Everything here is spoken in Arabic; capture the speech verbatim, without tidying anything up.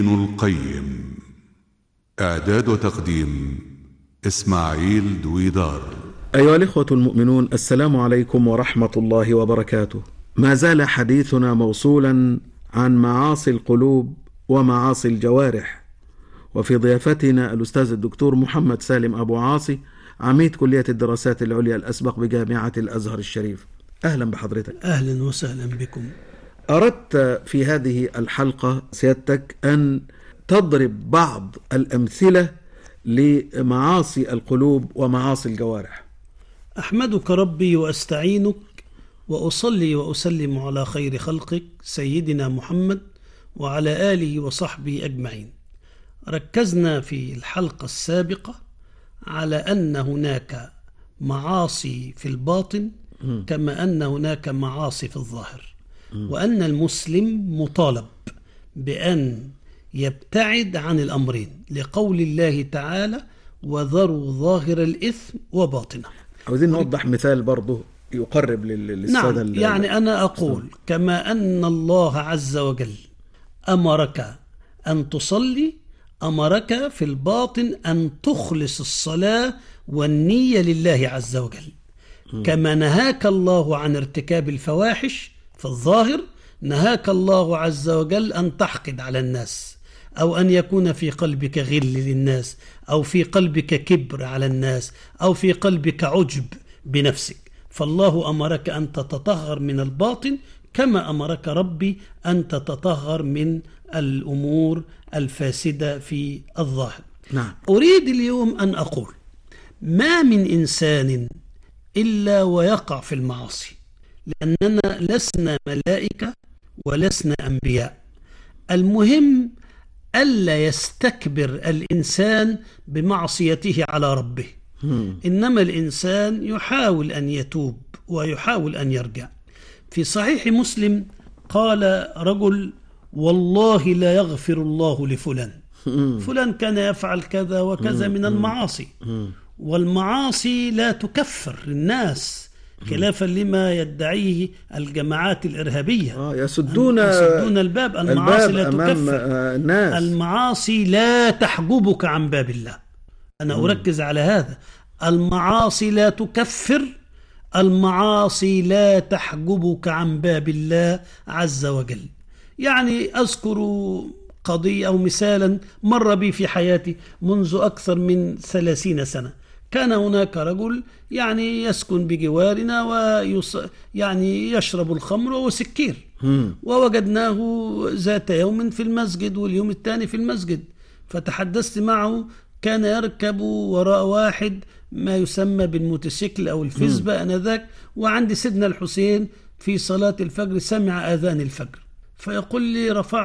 ابن القيم. إعداد وتقديم إسماعيل دويدار. أيها الإخوة المؤمنون، السلام عليكم ورحمة الله وبركاته. ما زال حديثنا موصولا عن معاصي القلوب ومعاصي الجوارح، وفي ضيافتنا الأستاذ الدكتور محمد سالم أبو عاصي، عميد كلية الدراسات العليا الأسبق بجامعة الأزهر الشريف. أهلا بحضرتك. أهلا وسهلا بكم. أردت في هذه الحلقة سيادتك أن تضرب بعض الأمثلة لمعاصي القلوب ومعاصي الجوارح. أحمدك ربي وأستعينك وأصلي وأسلم على خير خلقك سيدنا محمد وعلى آله وصحبه أجمعين. ركزنا في الحلقة السابقة على أن هناك معاصي في الباطن كما أن هناك معاصي في الظاهر، وأن المسلم مطالب بأن يبتعد عن الأمرين لقول الله تعالى: وذروا ظاهر الإثم وباطنه. عاوزين نوضح مثال برضه يقرب للسادة. نعم، يعني أنا أقول كما أن الله عز وجل أمرك أن تصلي، أمرك في الباطن أن تخلص الصلاة والنية لله عز وجل. م. كما نهاك الله عن ارتكاب الفواحش في الظاهر، نهاك الله عز وجل أن تحقد على الناس، أو أن يكون في قلبك غل للناس، أو في قلبك كبر على الناس، أو في قلبك عجب بنفسك. فالله أمرك أن تتطهر من الباطن كما أمرك ربي أن تتطهر من الأمور الفاسدة في الظاهر. نعم. أريد اليوم أن أقول: ما من إنسان إلا ويقع في المعاصي، لأننا لسنا ملائكة ولسنا أنبياء. المهم ألا يستكبر الإنسان بمعصيته على ربه، إنما الإنسان يحاول أن يتوب ويحاول أن يرجع. في صحيح مسلم قال رجل: والله لا يغفر الله لفلان، فلان كان يفعل كذا وكذا من المعاصي، والمعاصي لا تكفر الناس خلافا لما يدعيه الجماعات الإرهابية. آه يسدون, يسدون الباب. المعاصي الباب لا تكفر الناس. المعاصي لا تحجبك عن باب الله. أنا م. أركز على هذا. المعاصي لا تكفر، المعاصي لا تحجبك عن باب الله عز وجل. يعني أذكر قضية أو مثالا مر بي في حياتي منذ أكثر من ثلاثين سنة. كان هناك رجل يعني يسكن بجوارنا ويص... يعني يشرب الخمر وهو سكير، ووجدناه ذات يوم في المسجد واليوم الثاني في المسجد، فتحدثت معه. كان يركب وراء واحد ما يسمى بالموتوسيكل أو الفزبة أنذاك، وعند سيدنا الحسين في صلاة الفجر سمع آذان الفجر، فيقول لي: رفع